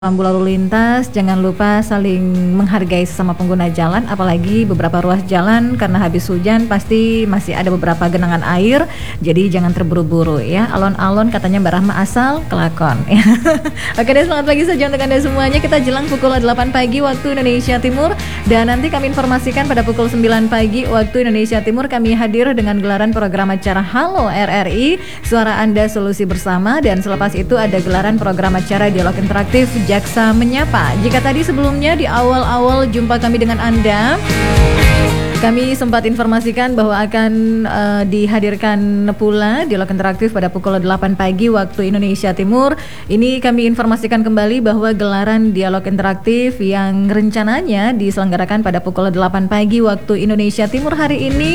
Rambu lalu lintas, jangan lupa saling menghargai sesama pengguna jalan, apalagi beberapa ruas jalan karena habis hujan pasti masih ada beberapa genangan air, jadi jangan terburu-buru ya. Alon-alon katanya Mbak Rahma asal kelakon ya. Oke deh, selamat pagi saja untuk Anda semuanya. Kita jelang pukul 8 pagi waktu Indonesia Timur, dan nanti kami informasikan pada pukul 9 pagi waktu Indonesia Timur kami hadir dengan gelaran program acara Halo RRI, Suara Anda Solusi Bersama, dan selepas itu ada gelaran program acara Dialog Interaktif Jaksa Menyapa. Jika tadi sebelumnya di awal-awal jumpa kami dengan Anda, kami sempat informasikan bahwa akan dihadirkan pula dialog interaktif pada pukul 8 pagi waktu Indonesia Timur. Ini kami informasikan kembali bahwa gelaran dialog interaktif yang rencananya diselenggarakan pada pukul 8 pagi waktu Indonesia Timur hari ini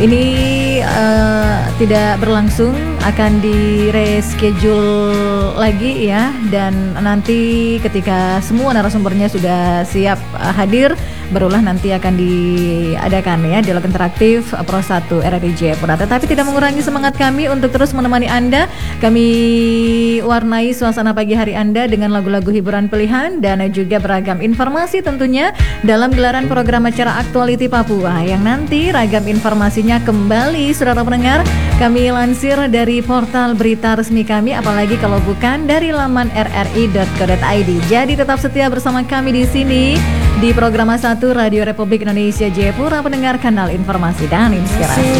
tidak berlangsung, akan di-reschedule lagi ya, dan nanti ketika semua narasumbernya sudah siap hadir, barulah nanti akan diadakan ya dialog interaktif Pro 1 RRI Jayapura. Tetapi tidak mengurangi semangat kami untuk terus menemani Anda. Kami warnai suasana pagi hari Anda dengan lagu-lagu hiburan pilihan dan juga beragam informasi tentunya dalam gelaran program acara Aktualiti Papua yang nanti ragam informasinya kembali saudara pendengar kami lansir dari portal berita resmi kami, apalagi kalau bukan dari laman rri.co.id. Jadi tetap setia bersama kami di sini di program 1 Radio Republik Indonesia Jayapura, pendengar kanal informasi dan inspirasi.